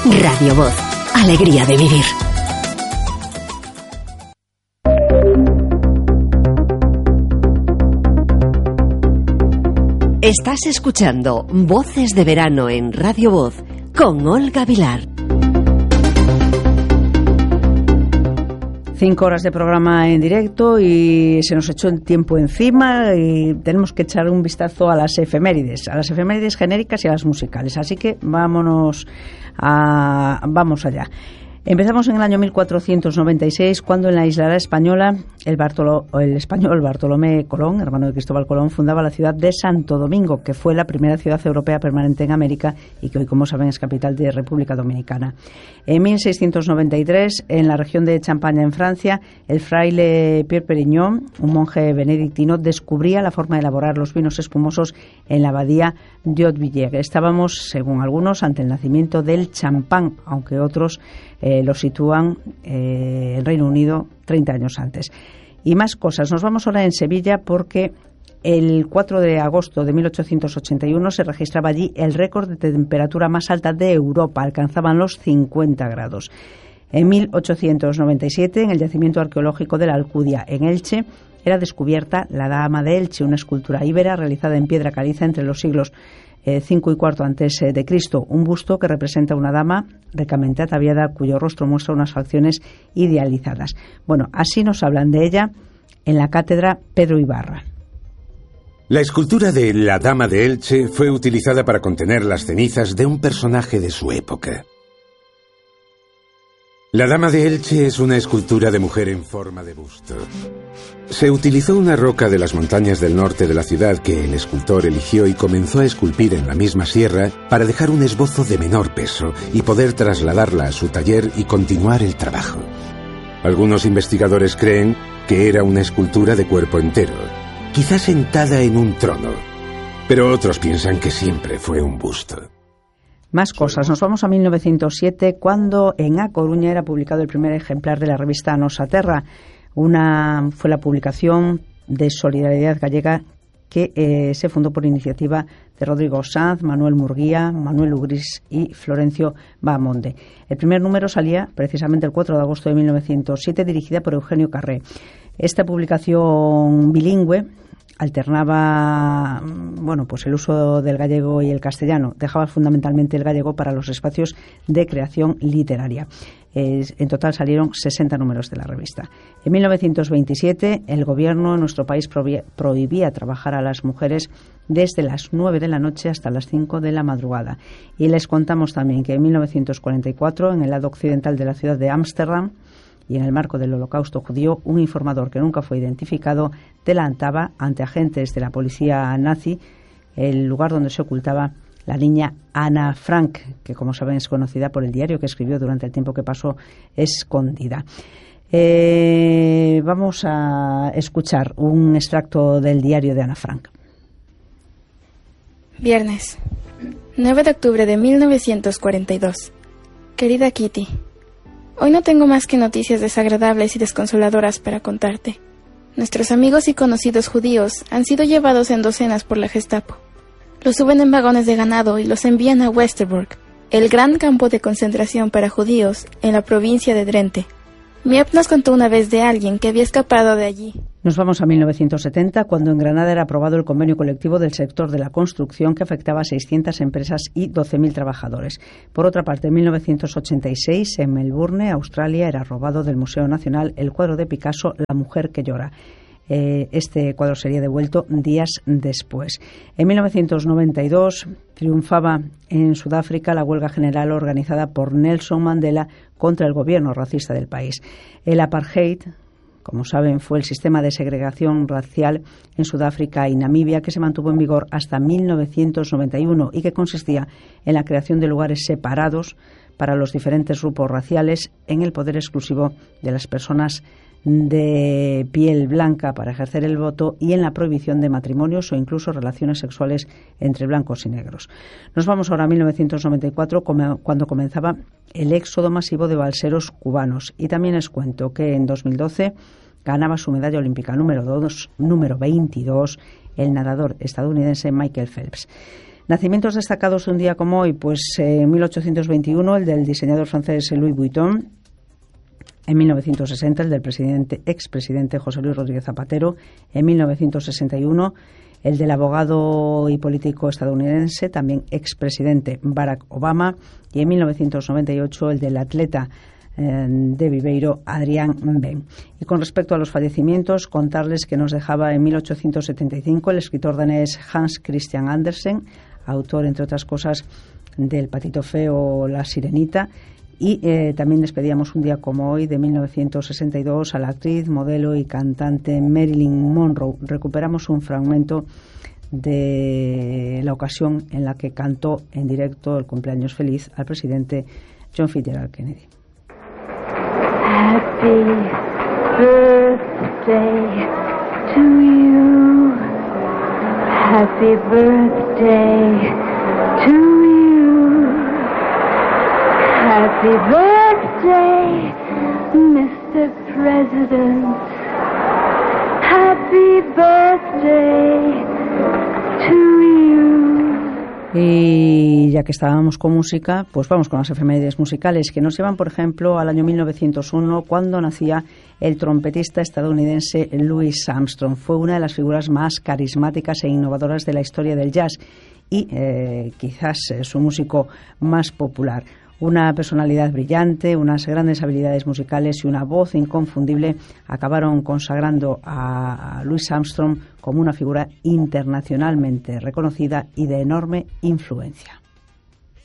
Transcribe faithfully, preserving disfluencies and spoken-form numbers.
Radio Voz, alegría de vivir. Estás escuchando Voces de Verano en Radio Voz con Olga Vilar. Cinco horas de programa en directo y se nos echó el tiempo encima y tenemos que echar un vistazo a las efemérides, a las efemérides genéricas y a las musicales. Así que vámonos a, vamos allá. Empezamos en el año mil cuatrocientos noventa y seis, cuando en la isla española el, Bartolo, el español Bartolomé Colón, hermano de Cristóbal Colón, fundaba la ciudad de Santo Domingo, que fue la primera ciudad europea permanente en América y que hoy, como saben, es capital de República Dominicana. En mil seiscientos noventa y tres, en la región de Champaña, en Francia, el fraile Pierre Perignon, un monje benedictino, descubría la forma de elaborar los vinos espumosos en la abadía de Hautevillers. Estábamos, según algunos, ante el nacimiento del champán, aunque otros Eh, lo sitúan eh, en Reino Unido treinta años antes. Y más cosas. Nos vamos ahora en Sevilla porque el cuatro de agosto de mil ochocientos ochenta y uno se registraba allí el récord de temperatura más alta de Europa. Alcanzaban los cincuenta grados. En mil ochocientos noventa y siete, en el yacimiento arqueológico de la Alcudia, en Elche, era descubierta la Dama de Elche, una escultura íbera realizada en piedra caliza entre los siglos cinco y cuarto antes de Cristo, un busto que representa a una dama ricamente ataviada cuyo rostro muestra unas facciones idealizadas. Bueno, así nos hablan de ella en la cátedra Pedro Ibarra. La escultura de la Dama de Elche fue utilizada para contener las cenizas de un personaje de su época. La Dama de Elche es una escultura de mujer en forma de busto. Se utilizó una roca de las montañas del norte de la ciudad que el escultor eligió y comenzó a esculpir en la misma sierra para dejar un esbozo de menor peso y poder trasladarla a su taller y continuar el trabajo. Algunos investigadores creen que era una escultura de cuerpo entero, quizá sentada en un trono, pero otros piensan que siempre fue un busto. Más cosas. Nos vamos a mil novecientos siete, cuando en A Coruña era publicado el primer ejemplar de la revista Nosa Terra. Una, fue la publicación de Solidaridad Gallega que eh, se fundó por iniciativa de Rodrigo Sanz, Manuel Murguía, Manuel Ugris y Florencio Bahamonde. El primer número salía precisamente el cuatro de agosto de mil novecientos siete, dirigida por Eugenio Carré. Esta publicación bilingüe alternaba, bueno, pues el uso del gallego y el castellano. Dejaba fundamentalmente el gallego para los espacios de creación literaria. En total salieron sesenta números de la revista. En mil novecientos veintisiete, el gobierno en nuestro país prohibía trabajar a las mujeres desde las nueve de la noche hasta las cinco de la madrugada. Y les contamos también que en mil novecientos cuarenta y cuatro, en el lado occidental de la ciudad de Ámsterdam, y en el marco del Holocausto judío, un informador que nunca fue identificado delataba ante agentes de la policía nazi el lugar donde se ocultaba la niña Ana Frank, que, como saben, es conocida por el diario que escribió durante el tiempo que pasó escondida. Eh, vamos a escuchar un extracto del diario de Ana Frank. Viernes, nueve de octubre de mil novecientos cuarenta y dos. Querida Kitty, hoy no tengo más que noticias desagradables y desconsoladoras para contarte. Nuestros amigos y conocidos judíos han sido llevados en docenas por la Gestapo. Los suben en vagones de ganado y los envían a Westerbork, el gran campo de concentración para judíos en la provincia de Drente. Miep nos contó una vez de alguien que había escapado de allí. Nos vamos a mil novecientos setenta, cuando en Granada era aprobado el convenio colectivo del sector de la construcción que afectaba a seiscientas empresas y doce mil trabajadores. Por otra parte, en mil novecientos ochenta y seis, en Melbourne, Australia, era robado del Museo Nacional el cuadro de Picasso La mujer que llora. Eh, este cuadro sería devuelto días después. En mil novecientos noventa y dos triunfaba en Sudáfrica la huelga general organizada por Nelson Mandela contra el gobierno racista del país. El apartheid, como saben, fue el sistema de segregación racial en Sudáfrica y Namibia que se mantuvo en vigor hasta mil novecientos noventa y uno y que consistía en la creación de lugares separados para los diferentes grupos raciales, en el poder exclusivo de las personas de piel blanca para ejercer el voto y en la prohibición de matrimonios o incluso relaciones sexuales entre blancos y negros. Nos vamos ahora a mil novecientos noventa y cuatro, cuando comenzaba el éxodo masivo de balseros cubanos. Y también les cuento que en dos mil doce ganaba su medalla olímpica número dos, número veintidós, el nadador estadounidense Michael Phelps. Nacimientos destacados un día como hoy, pues en mil ochocientos veintiuno el del diseñador francés Louis Vuitton, en mil novecientos sesenta el del presidente, expresidente José Luis Rodríguez Zapatero, en mil novecientos sesenta y uno el del abogado y político estadounidense, también expresidente Barack Obama, y en mil novecientos noventa y ocho el del atleta eh, de Viveiro, Adrián Ben. Y con respecto a los fallecimientos, contarles que nos dejaba en mil ochocientos setenta y cinco el escritor danés Hans Christian Andersen, autor, entre otras cosas, del Patito Feo, La Sirenita. Y eh, también despedíamos un día como hoy, de mil novecientos sesenta y dos, a la actriz, modelo y cantante Marilyn Monroe. Recuperamos un fragmento de la ocasión en la que cantó en directo el cumpleaños feliz al presidente John Fitzgerald Kennedy. Happy birthday to you. Happy birthday to you. Happy birthday, mister President. Happy birthday to you. Y ya que estábamos con música, pues vamos con las efemérides musicales que nos llevan, por ejemplo, al año mil novecientos uno, cuando nacía el trompetista estadounidense Louis Armstrong. Fue una de las figuras más carismáticas e innovadoras de la historia del jazz y eh, quizás eh, su músico más popular. Una personalidad brillante, unas grandes habilidades musicales y una voz inconfundible acabaron consagrando a Louis Armstrong como una figura internacionalmente reconocida y de enorme influencia.